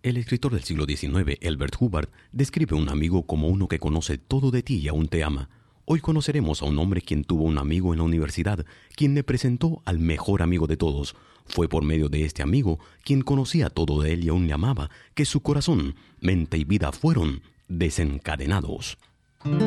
El escritor del siglo XIX, Elbert Hubbard, describe a un amigo como uno que conoce todo de ti y aún te ama. Hoy conoceremos a un hombre quien tuvo un amigo en la universidad, quien le presentó al mejor amigo de todos. Fue por medio de este amigo, quien conocía todo de él y aún le amaba, que su corazón, mente y vida fueron desencadenados.